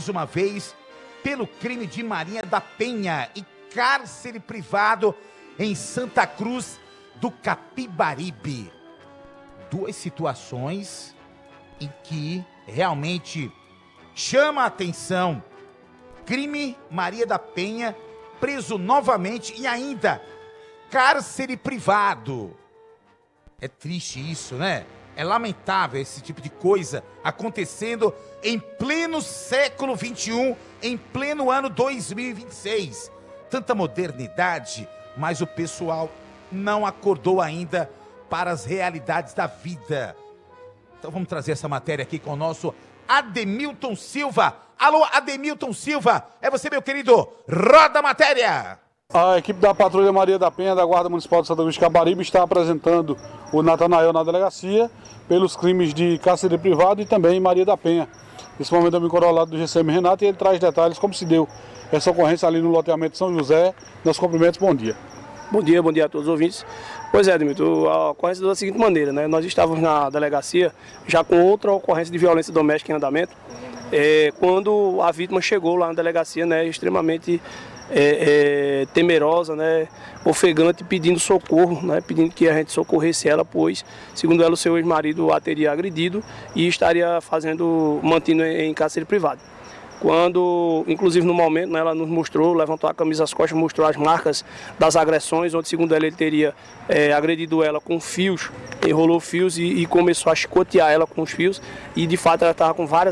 mais uma vez pelo crime de Maria da Penha e cárcere privado em Santa Cruz do Capibaribe. Duas situações em que realmente chama a atenção. Crime Maria da Penha, preso novamente e ainda cárcere privado. É triste isso, né? É lamentável esse tipo de coisa acontecendo em pleno século XXI, em pleno ano 2026. Tanta modernidade, mas o pessoal não acordou ainda para as realidades da vida. Então vamos trazer essa matéria aqui com o nosso Ademilton Silva. Alô, Ademilton Silva, é você, meu querido. Roda a matéria. A equipe da Patrulha Maria da Penha, da Guarda Municipal de Santa Cruz de Capibaribe, está apresentando o Natanael na delegacia pelos crimes de cárcere privado e também Maria da Penha. Nesse momento eu me encontro ao lado do GCM Renato e ele traz detalhes como se deu essa ocorrência ali no loteamento São José. Nossos cumprimentos, bom dia. Bom dia a todos os ouvintes. Pois é, Ademilton, a ocorrência da seguinte maneira, né? Nós estávamos na delegacia já com outra ocorrência de violência doméstica em andamento, quando a vítima chegou lá na delegacia, né, extremamente temerosa, né, ofegante, pedindo socorro, né, pedindo que a gente socorresse ela, pois, segundo ela, o seu ex-marido a teria agredido e estaria mantendo em cárcere privado. Quando, inclusive no momento, né, ela nos mostrou, levantou a camisa às costas, mostrou as marcas das agressões, onde segundo ela ele teria agredido ela com fios, enrolou fios e começou a chicotear ela com os fios, e de fato ela estava com várias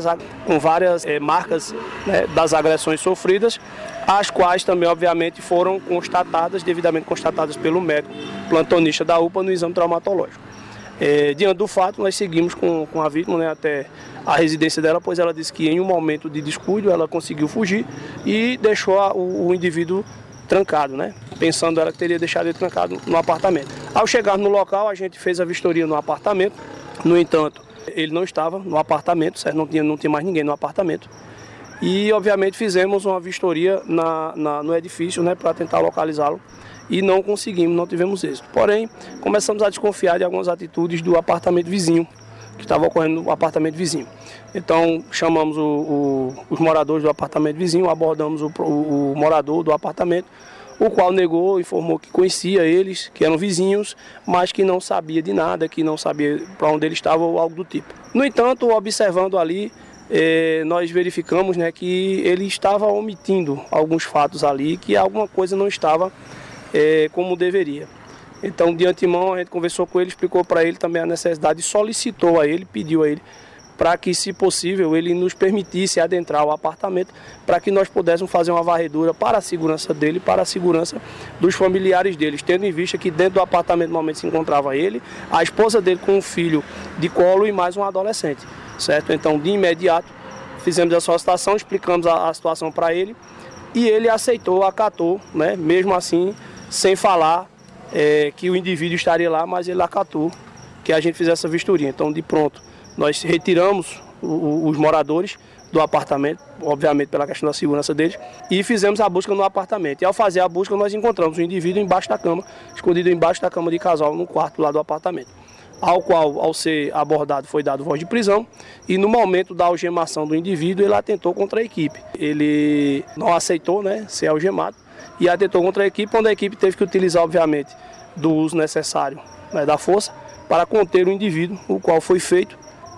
marcas, né, das agressões sofridas, as quais também obviamente foram devidamente constatadas pelo médico plantonista da UPA no exame traumatológico. Diante do fato, nós seguimos com a vítima, né, até a residência dela, pois ela disse que em um momento de descuido ela conseguiu fugir e deixou o indivíduo trancado, né, pensando ela que teria deixado ele trancado no apartamento. Ao chegar no local, a gente fez a vistoria no apartamento, no entanto, ele não estava no apartamento, certo? Não tinha mais ninguém no apartamento. E obviamente fizemos uma vistoria no edifício, né, para tentar localizá-lo. E não conseguimos, não tivemos êxito. Porém, começamos a desconfiar de algumas atitudes do apartamento vizinho, que estava ocorrendo no apartamento vizinho. Então, chamamos os moradores do apartamento vizinho, abordamos o morador do apartamento, o qual negou, informou que conhecia eles, que eram vizinhos, mas que não sabia de nada, que não sabia para onde ele estava ou algo do tipo. No entanto, observando ali, nós verificamos, né, que ele estava omitindo alguns fatos ali, que alguma coisa não estava como deveria. Então, de antemão, a gente conversou com ele, explicou para ele também a necessidade, solicitou a ele, pediu a ele, para que, se possível, ele nos permitisse adentrar o apartamento, para que nós pudéssemos fazer uma varredura para a segurança dele, para a segurança dos familiares deles, tendo em vista que dentro do apartamento, no momento, se encontrava ele, a esposa dele com um filho de colo e mais um adolescente, certo? Então, de imediato, fizemos a solicitação, explicamos a situação para ele, e ele aceitou, acatou, né? Mesmo assim, sem falar que o indivíduo estaria lá, mas ele acatou que a gente fizesse essa vistoria. Então, de pronto, nós retiramos os moradores do apartamento, obviamente pela questão da segurança deles, e fizemos a busca no apartamento. E ao fazer a busca, nós encontramos o indivíduo embaixo da cama, escondido embaixo da cama de casal, no quarto lá do apartamento. Ao qual, ao ser abordado, foi dado voz de prisão, e no momento da algemação do indivíduo, ele atentou contra a equipe. Ele não aceitou, né, ser algemado, e atentou contra a equipe, onde a equipe teve que utilizar, obviamente, do uso necessário, né, da força, para conter o indivíduo, o qual foi feito,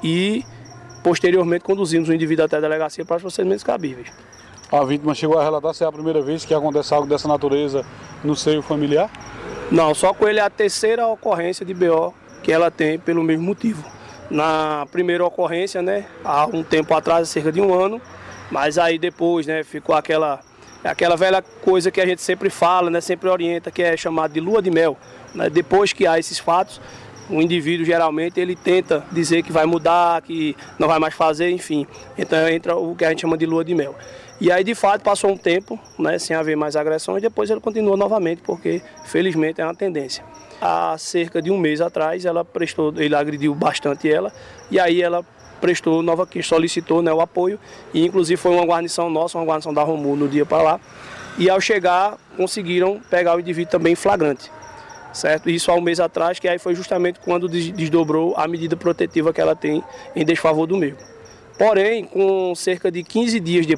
e posteriormente conduzimos o indivíduo até a delegacia para os procedimentos cabíveis. A vítima chegou a relatar se é a primeira vez que acontece algo dessa natureza no seio familiar? Não, só com ele é a terceira ocorrência de BO que ela tem pelo mesmo motivo. Na primeira ocorrência, né, há um tempo atrás, cerca de um ano, mas aí depois, né, ficou aquela velha coisa que a gente sempre fala, né, sempre orienta, que é chamada de lua de mel. Né? Depois que há esses fatos, o indivíduo geralmente ele tenta dizer que vai mudar, que não vai mais fazer, enfim. Então entra o que a gente chama de lua de mel. E aí de fato passou um tempo, né, sem haver mais agressões, depois ele continua novamente, porque felizmente é uma tendência. Há cerca de um mês atrás ele agrediu bastante ela, e aí ela prestou solicitou, né, o apoio, e inclusive foi uma guarnição nossa, uma guarnição da Romu no dia para lá, e ao chegar conseguiram pegar o indivíduo também em flagrante, certo? Isso há um mês atrás, que aí foi justamente quando desdobrou a medida protetiva que ela tem em desfavor do mesmo. Porém, com cerca de 15 dias